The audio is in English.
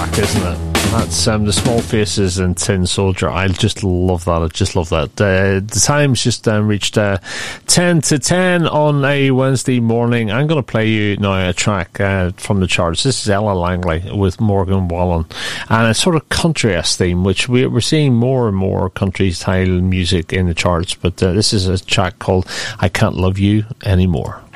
Isn't it? That's the Small Faces and Tin Soldier. I just love that. I just love that. The time's just reached 10 to 10 on a Wednesday morning. I'm going to play you now a track from the charts. This is Ella Langley with Morgan Wallen, and a sort of country-esque theme, which we're seeing more and more country-style music in the charts. But this is a track called I Can't Love You Anymore.